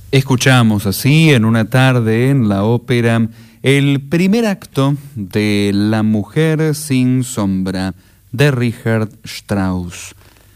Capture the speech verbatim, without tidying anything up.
Escuchamos así en una tarde en la ópera el primer acto de La mujer sin sombra de Richard Strauss.